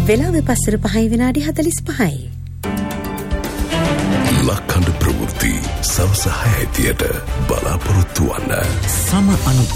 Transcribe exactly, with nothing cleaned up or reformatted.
වෙලාව පස්සර පහයි විනාඩි හතලිස් පහයි. ලක්කන්ඩ ප්‍රවෘත්ති සවස හය හැටියට බලාපොරොත්තු වන්න. සම අනු